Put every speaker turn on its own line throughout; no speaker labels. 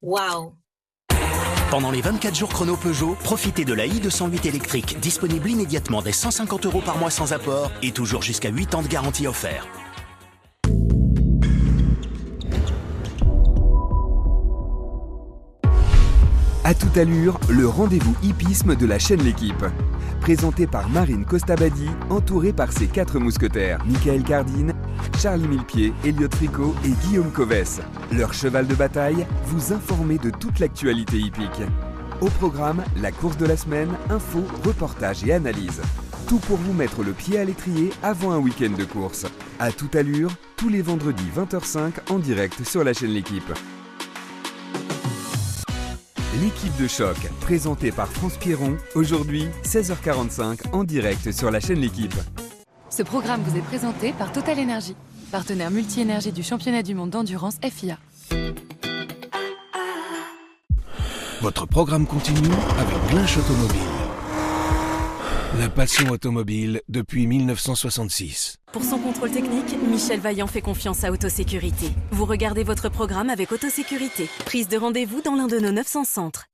Waouh!
Pendant les 24 jours chrono Peugeot, profitez de la i208 électrique, disponible immédiatement dès 150 € par mois sans apport et toujours jusqu'à 8 ans de garantie offerte.
À toute allure, le rendez-vous hippisme de la chaîne L'Équipe. Présenté par Marine Costabadi, entourée par ses 4 mousquetaires, Michael Cardine, Charlie Millepied, Elliot Tricot et Guillaume Covès. Leur cheval de bataille, vous informer de toute l'actualité hippique. Au programme, la course de la semaine, infos, reportages et analyses. Tout pour vous mettre le pied à l'étrier avant un week-end de course. À toute allure, tous les vendredis 20h05 en direct sur la chaîne L'Équipe. L'équipe de choc, présentée par France Pierron, aujourd'hui 16h45 en direct sur la chaîne L'Équipe.
Ce programme vous est présenté par Total Energy, partenaire multi-énergie du championnat du monde d'endurance FIA.
Votre programme continue avec Glinch Automobile. La passion automobile depuis 1966.
Pour son contrôle technique, Michel Vaillant fait confiance à Autosécurité. Vous regardez votre programme avec Autosécurité. Prise de rendez-vous dans l'un de nos 900 centres.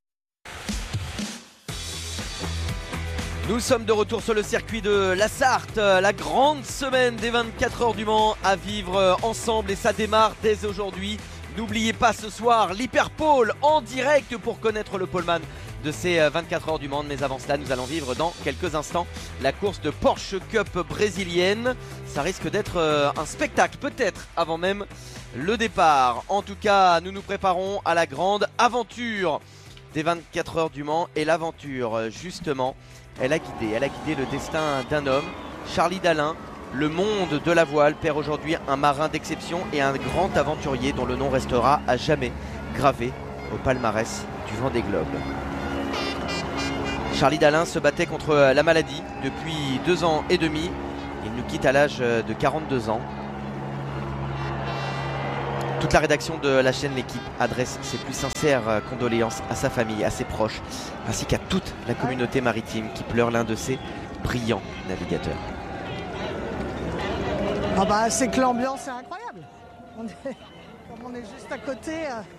Nous sommes de retour sur le circuit de la Sarthe, la grande semaine des 24 heures du Mans à vivre ensemble et ça démarre dès aujourd'hui. N'oubliez pas ce soir l'Hyperpole en direct pour connaître le poleman de ces 24 heures du Mans. Mais avant cela, nous allons vivre dans quelques instants la course de Porsche Cup brésilienne. Ça risque d'être un spectacle, peut-être avant même le départ. En tout cas, nous nous préparons à la grande aventure des 24 heures du Mans. Et l'aventure, justement, elle a guidé le destin d'un homme, Charlie Dalin. Le monde de la voile perd aujourd'hui un marin d'exception et un grand aventurier dont le nom restera à jamais gravé au palmarès du Vendée Globe. Charlie Dalin se battait contre la maladie depuis 2 ans et demi. Il nous quitte à l'âge de 42 ans. Toute la rédaction de la chaîne L'Équipe adresse ses plus sincères condoléances à sa famille, à ses proches, ainsi qu'à toute la communauté maritime qui pleure l'un de ses brillants navigateurs.
Ah bah c'est que l'ambiance est incroyable. Comme on est juste à côté.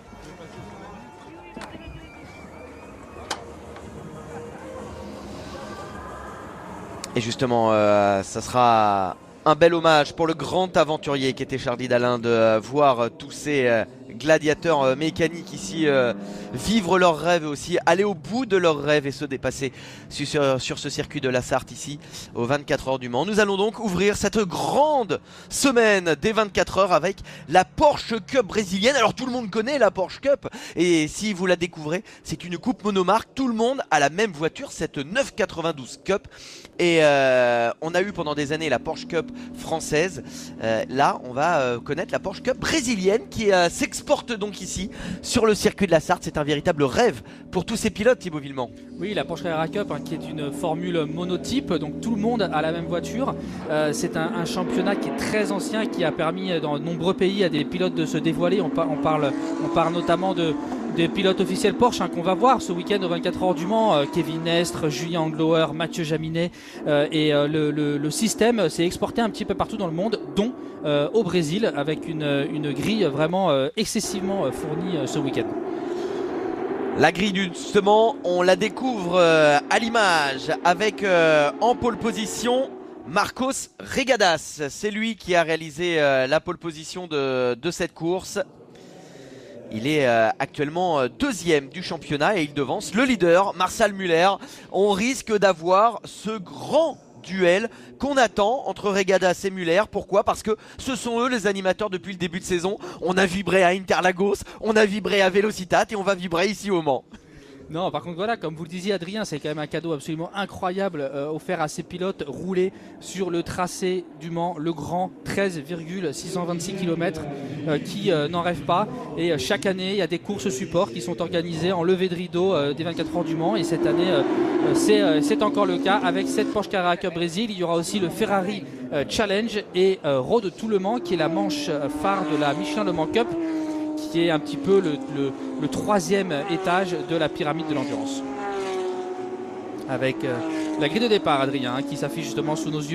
Et justement, ça sera un bel hommage pour le grand aventurier qui était Charlie Dalin de voir tous ces gladiateurs mécaniques ici vivre leurs rêves aussi, aller au bout de leurs rêves et se dépasser sur ce circuit de la Sarthe ici aux 24 heures du Mans. Nous allons donc ouvrir cette grande semaine des 24 heures avec la Porsche Cup brésilienne. Alors tout le monde connaît la Porsche Cup et si vous la découvrez, c'est une coupe monomarque. Tout le monde a la même voiture, cette 992 Cup. Et on a eu pendant des années la Porsche Cup française. Là, on va connaître la Porsche Cup brésilienne qui s'exporte donc ici sur le circuit de la Sarthe. C'est un véritable rêve pour tous ces pilotes, Thibaut Villemont.
Oui, la Porsche Carrera Cup qui est une formule monotype, donc tout le monde a la même voiture. C'est un championnat qui est très ancien, qui a permis dans de nombreux pays à des pilotes de se dévoiler. On parle notamment des pilotes officiels Porsche qu'on va voir ce week-end aux 24 heures du Mans, Kevin Estre, Julien Anglauer, Mathieu Jaminet, et le système s'est exporté un petit peu partout dans le monde, dont au Brésil, avec une grille vraiment excessivement fournie ce week-end.
La grille justement, on la découvre à l'image avec en pole position Marcos Regadas. C'est lui qui a réalisé la pole position de cette course. Il est actuellement deuxième du championnat et il devance le leader Marcel Muller. On risque d'avoir ce grand duel qu'on attend entre Regadas et Muller. Pourquoi ? Parce que ce sont eux les animateurs depuis le début de saison. On a vibré à Interlagos, on a vibré à Velocitat et on va vibrer ici au Mans.
Non, par contre, voilà, comme vous le disiez, Adrien, c'est quand même un cadeau absolument incroyable offert à ces pilotes roulés sur le tracé du Mans, le grand 13,626 km qui n'en rêvent pas. Et chaque année, il y a des courses support qui sont organisées en levée de rideau des 24 heures du Mans. Et cette année, c'est encore le cas avec cette Porsche Carrera Cup Brésil. Il y aura aussi le Ferrari Challenge et Road to Le Mans, qui est la manche phare de la Michelin Le Mans Cup, qui est un petit peu le troisième étage de la pyramide de l'endurance. Avec la grille de départ, Adrien, qui s'affiche justement sous nos yeux.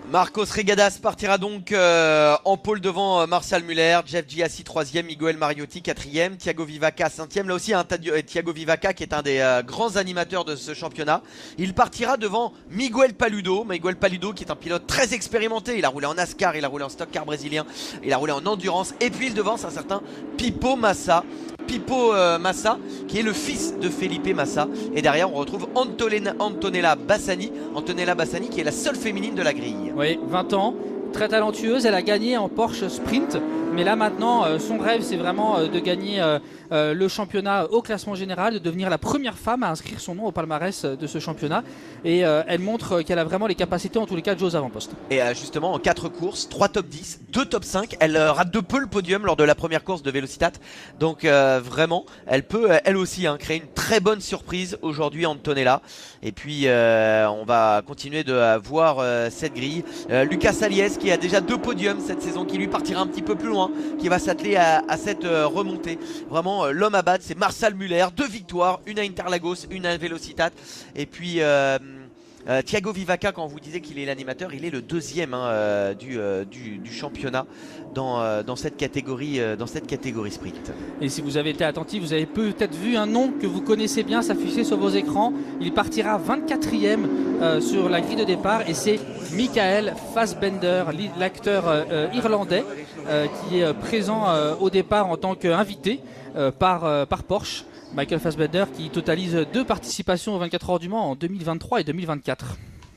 Marcos Regadas partira donc en pôle devant Marcel Muller, Jeff Giassi 3e, Miguel Mariotti 4e, Thiago Vivaca 5e. Là aussi, Thiago Vivaca qui est un des grands animateurs de ce championnat. Il partira devant Miguel Paludo qui est un pilote très expérimenté. Il a roulé en NASCAR, il a roulé en stock car brésilien, il a roulé en endurance. Et puis il devance un certain Pipo Massa, qui est le fils de Felipe Massa. Et derrière on retrouve Antonella Bassani qui est la seule féminine de la grille.
Oui, 20 ans, très talentueuse, elle a gagné en Porsche Sprint. Mais là maintenant, son rêve c'est vraiment de gagner le championnat au classement général, de devenir la première femme à inscrire son nom au palmarès de ce championnat. Et elle montre qu'elle a vraiment les capacités en tous les cas de jouer aux avant-postes.
Et justement en 4 courses, 3 top 10, 2 top 5, elle rate de peu le podium lors de la première course de Velocitat. Donc vraiment, elle peut elle aussi créer une très bonne surprise aujourd'hui Antonella. Et puis on va continuer de voir cette grille. Lucas Saliès qui a déjà 2 podiums cette saison, qui lui partira un petit peu plus loin, qui va s'atteler à cette remontée. Vraiment l'homme à battre, c'est Marcel Muller, 2 victoires, une à Interlagos, une à Velocitat. Et puis Thiago Vivaca, quand on vous disait qu'il est l'animateur, il est le 2e du championnat dans cette catégorie sprint.
Et si vous avez été attentif, vous avez peut-être vu un nom que vous connaissez bien s'afficher sur vos écrans. Il partira 24e sur la grille de départ et c'est Michael Fassbender, l'acteur irlandais qui est présent au départ en tant qu'invité par Porsche. Michael Fassbender qui totalise 2 participations aux 24 heures du Mans en 2023 et 2024.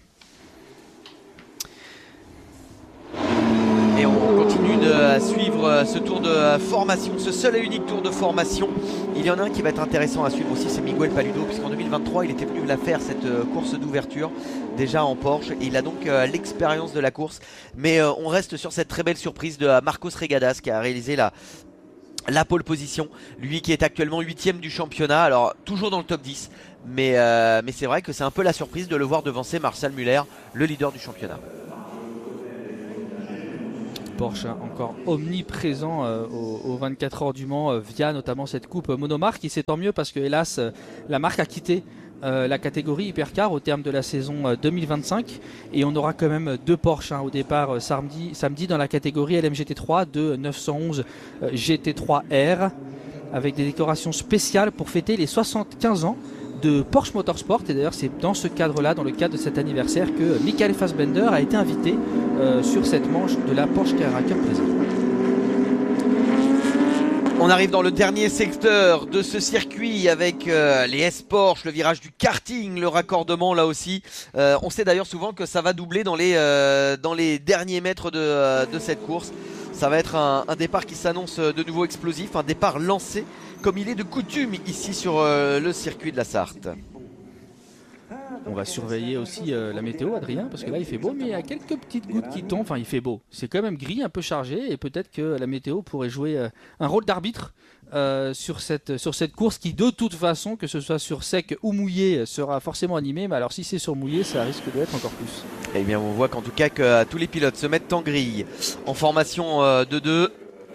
Et on continue de suivre ce tour de formation, ce seul et unique tour de formation. Il y en a un qui va être intéressant à suivre aussi, c'est Miguel Paludo, puisqu'en 2023 il était venu la faire cette course d'ouverture déjà en Porsche et il a donc l'expérience de la course. Mais on reste sur cette très belle surprise de Marcos Regadas qui a réalisé la pole position, lui qui est actuellement 8e du championnat, alors toujours dans le top 10, mais c'est vrai que c'est un peu la surprise de le voir devancer Marcel Muller, le leader du championnat.
Porsche encore omniprésent aux 24 heures du Mans via notamment cette coupe monomarque, et c'est tant mieux parce que hélas la marque a quitté la catégorie Hypercar au terme de la saison 2025 et on aura quand même 2 Porsche au départ samedi dans la catégorie LMGT3, 2 911 GT3R avec des décorations spéciales pour fêter les 75 ans de Porsche Motorsport. Et d'ailleurs c'est dans ce cadre-là, dans le cadre de cet anniversaire, que Michael Fassbender a été invité sur cette manche de la Porsche Carrera Cup Brésil.
On arrive dans le dernier secteur de ce circuit avec les S-Porsche, le virage du karting, le raccordement là aussi. On sait d'ailleurs souvent que ça va doubler dans les derniers mètres de cette course. Ça va être un départ qui s'annonce de nouveau explosif, un départ lancé comme il est de coutume ici sur le circuit de la Sarthe.
On va surveiller aussi la météo, Adrien, parce que là il fait beau, mais il y a quelques petites gouttes qui tombent. Enfin, il fait beau. C'est quand même gris, un peu chargé, et peut-être que la météo pourrait jouer un rôle d'arbitre sur cette course qui, de toute façon, que ce soit sur sec ou mouillé, sera forcément animée. Mais alors, si c'est sur mouillé, ça risque d'être encore plus.
Eh bien, on voit qu'en tout cas, que tous les pilotes se mettent en grille, en formation de 2.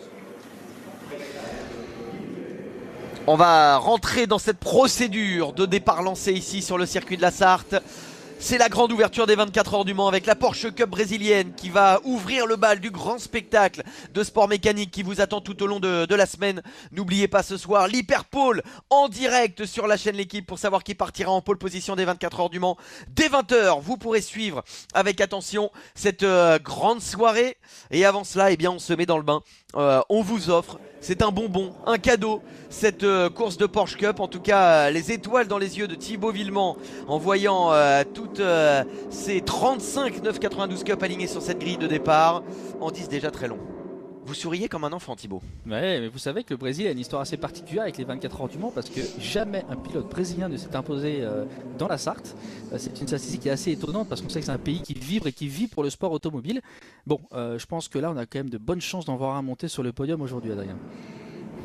On va rentrer dans cette procédure de départ lancé ici sur le circuit de la Sarthe. C'est la grande ouverture des 24 heures du Mans avec la Porsche Cup brésilienne qui va ouvrir le bal du grand spectacle de sport mécanique qui vous attend tout au long de la semaine. N'oubliez pas ce soir l'Hyperpole en direct sur la chaîne L'Équipe pour savoir qui partira en pole position des 24 heures du Mans. Dès 20h, vous pourrez suivre avec attention cette grande soirée. Et avant cela, eh bien, on se met dans le bain. On vous offre, c'est un bonbon, un cadeau, cette course de Porsche Cup. En tout cas, les étoiles dans les yeux de Thibaut Villemont en voyant toutes ces 35 992 Cup alignés sur cette grille de départ en disent déjà très long. Vous souriez comme un enfant, Thibaut.
Ouais, mais vous savez que le Brésil a une histoire assez particulière avec les 24 heures du Mans parce que jamais un pilote brésilien ne s'est imposé dans la Sarthe. C'est une statistique qui est assez étonnante parce qu'on sait que c'est un pays qui vibre et qui vit pour le sport automobile. Bon, je pense que là, on a quand même de bonnes chances d'en voir un monter sur le podium aujourd'hui, Adrien.